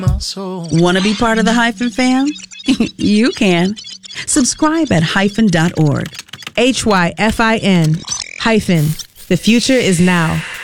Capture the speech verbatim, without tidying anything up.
Want to be part of the Hyphen fam? You can. Subscribe at hyphen dot org. H Y F I N hyphen. The future is now.